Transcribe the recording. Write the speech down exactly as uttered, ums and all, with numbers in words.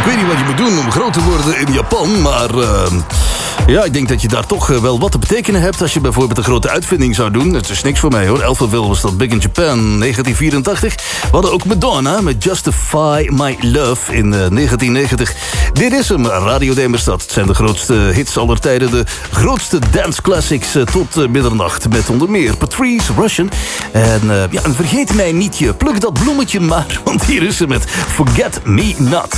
weet niet wat je moet doen om groot te worden in Japan, maar... Uh, ja, ik denk dat je daar toch uh, wel wat te betekenen hebt... als je bijvoorbeeld een grote uitvinding zou doen. Het is niks voor mij, hoor. Elphaville was dat Big in Japan, negentien vierentachtig. We hadden ook Madonna met Justify My Love in uh, negentien negentig. Dit is hem, Radio Demerstad. Het zijn de grootste hits aller tijden. De grootste dance classics uh, tot uh, middernacht. Met onder meer Patrice, Russian. En, uh, ja, en vergeet mij niet, je pluk dat bloemetje maar. Want hier is ze met Forget Me Not.